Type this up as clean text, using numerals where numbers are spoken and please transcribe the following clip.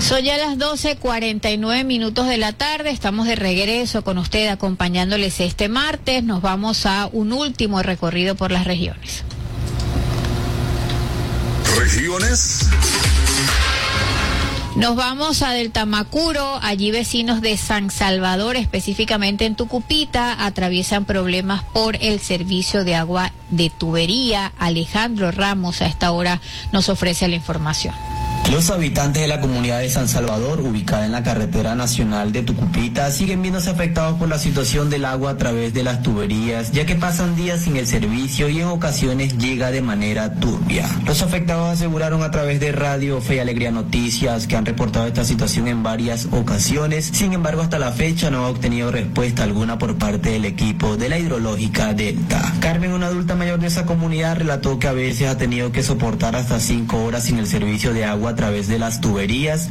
Son ya las 12:49 de la tarde, estamos de regreso con usted acompañándoles este martes. Nos vamos a un último recorrido por las regiones. ¿Regiones? Nos vamos a del Tamacuro, allí vecinos de San Salvador, específicamente en Tucupita, atraviesan problemas por el servicio de agua de tubería. Alejandro Ramos a esta hora nos ofrece la información. Los habitantes de la comunidad de San Salvador, ubicada en la carretera nacional de Tucupita, siguen viéndose afectados por la situación del agua a través de las tuberías, ya que pasan días sin el servicio y en ocasiones llega de manera turbia. Los afectados aseguraron a través de Radio Fe y Alegría Noticias que han reportado esta situación en varias ocasiones. Sin embargo, hasta la fecha no ha obtenido respuesta alguna por parte del equipo de la hidrológica Delta. Carmen, una adulta mayor de esa comunidad, relató que a veces ha tenido que soportar hasta 5 horas sin el servicio de agua a través de las tuberías